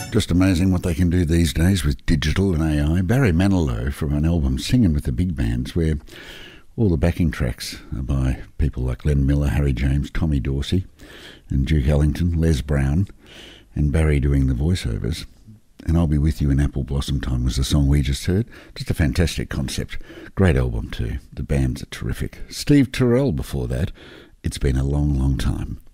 Just amazing what they can do these days with digital and AI. Barry Manilow from an album Singing with the Big Bands, where all the backing tracks are by people like Glenn Miller, Harry James, Tommy Dorsey and Duke Ellington, Les Brown, and Barry doing the voiceovers. And I'll Be With You in Apple Blossom Time was the song we just heard. Just a fantastic concept. Great album too. The bands are terrific. Steve Terrell before that. It's been a long, long time.